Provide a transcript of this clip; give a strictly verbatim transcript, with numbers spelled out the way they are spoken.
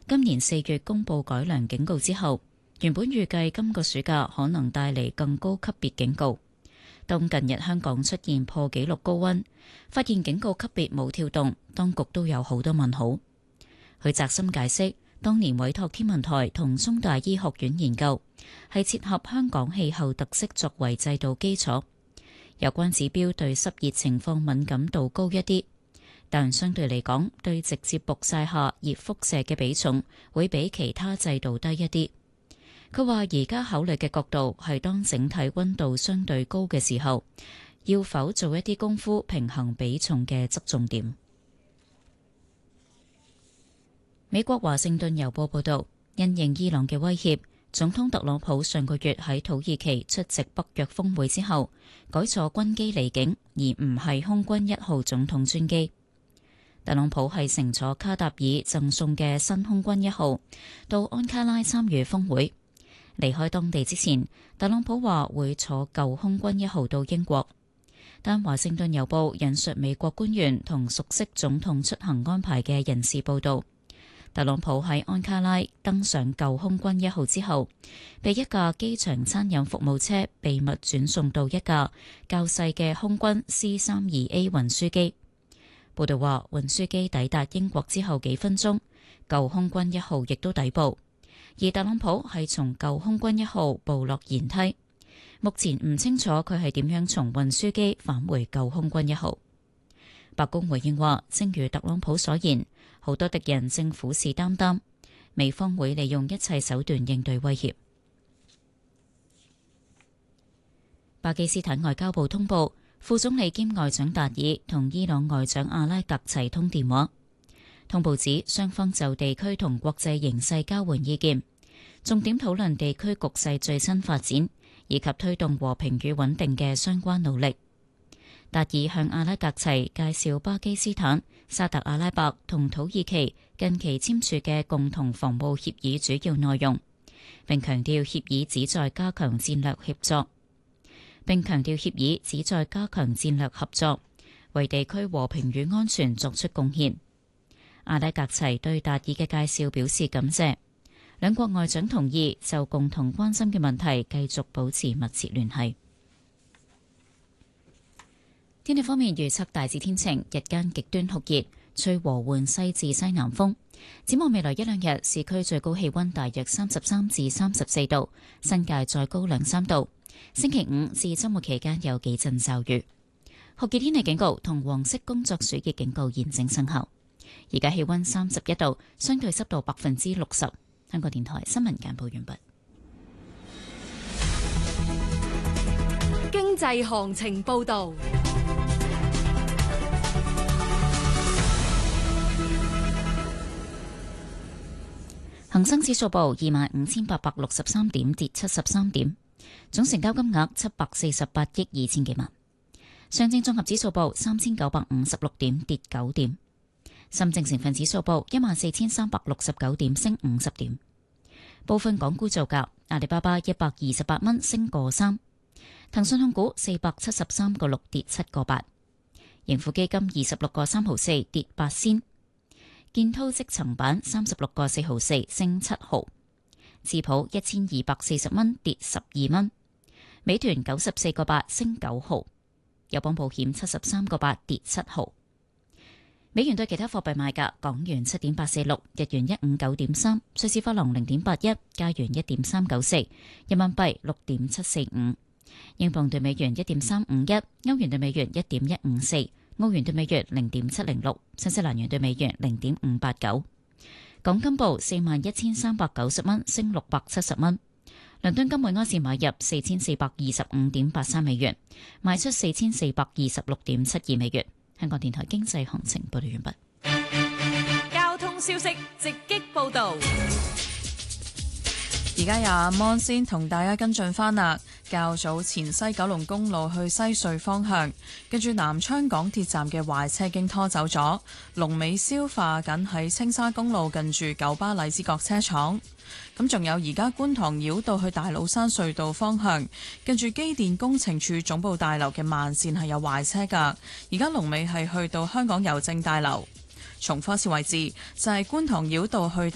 今年四月公布改良警告之後，原本預計今個暑假可能帶嚟更高級別警告。當近日香港出現破紀錄高溫，發現警告級別冇跳動，當局都有好多問號。許澤森解釋，當年委託天文台同中大醫學院研究，係切合香港氣候特色作為制度基礎。有關指標對濕熱情況敏感度高一啲，但相對嚟講，對直接曝曬下熱輻射嘅比重會比其他制度低一啲。佢話而家考慮嘅角度係當整體溫度相對高嘅時候，要否做一啲功夫平衡比重嘅側重點。美國華盛頓郵報報道，因應伊朗嘅威脅，總統特朗普上個月喺土耳其出席北約峰會之後，改坐軍機離境，而唔係空軍一號總統專機。特朗普係乘坐卡塔爾贈送嘅新空軍一號到安卡拉參與峰會。離開當地之前，特朗普話會坐舊空軍一號到英國，但華盛頓郵報引述美國官員同熟悉總統出行安排嘅人士報道，特朗普喺安卡拉登上舊空軍一號之後，被一架機場餐飲服務車秘密轉送到一架較細嘅空軍 C 三二 A 運輸機。報道話，運輸機抵達英國之後幾分鐘，舊空軍一號亦都抵埗，而特朗普係從舊空軍一號步落舷梯。目前唔清楚佢係點樣從運輸機返回舊空軍一號。白宮回應話，正如特朗普所言，好多敵人正虎視眈眈，美方會利用一切手段應對威脅。巴基斯坦外交部通報，副總理兼外長達爾同伊朗外長阿拉格齊通電話。通報指，雙方就地區同國際形勢交換意見，重點討論地區局勢最新發展，以及推動和平與穩定嘅相關努力。達爾向阿拉格齊介紹巴基斯坦、沙特阿拉伯同土耳其近期簽署嘅共同防務協議主要內容，並強調協議旨在加強戰略協作，並強調協議旨在加強戰略合作，為地區和平與安全作出貢獻。阿拉格齊對達爾嘅介紹表示感謝，兩國外長同意就共同關心嘅問題繼續保持密切聯繫。天氣方面預測大致天晴，日間極端酷熱，吹和緩西至西南風。展望未來一兩日，市區最高氣溫大約三十三至三十四度，新界再高兩三度。星期五至周末期間有幾陣驟雨。酷熱天氣警告同黃色工作暑熱警告現正生效。而家氣溫三十一度，相對濕度百分之六十。香港電台新聞簡報完畢。 經濟行情報道。 恒生指數報二萬五千八百六十三點，跌七十三點，總成交金額七百四十八億二千幾萬。上證綜合指數報三千九百五十六點，跌九點。深證成分指數報一萬四千三百六十九點，升五十點。部分港股造價，阿里巴巴一百二十八蚊，升個三；騰訊控股四百七十三個六，跌七個八；盈富基金二十六個三毫四，跌八仙；建滔積層板三十六個四毫四，升七毫；智普一千二百四十蚊，跌十二蚊；美團九十四個八，升九毫；友邦保險七十三個八，跌七毫。美元對其他貨幣賣價：港元七點八四六，日元一五九點三，瑞士法郎零點八一，加元一點三九四，人民幣六點七四五，英鎊對美元一點三五一，歐元對美元一點一五四，澳元對美元零點七零六，新西蘭元對美元零點五八九。港金報四萬一千三百九十蚊，升六百七十蚊。倫敦金每安士買入四千四百二十五點八三美元，賣出四千四百二十六點七二美元。香港電台經濟行情報道完畢。 交通消息直擊報道。 而家由阿 Mon 先同大家跟進翻啦。較早前西九龍公路去西隧方向，跟住南昌港鐵站嘅壞車經拖走咗，龍尾消化緊喺青沙公路近住九巴荔枝角車廠。咁仲有而家觀塘繞道去大老山隧道方向，跟住機電工程處總部大樓嘅慢線係有壞車㗎。而家龍尾係去到香港郵政大樓。重複一次位置就係觀塘繞道去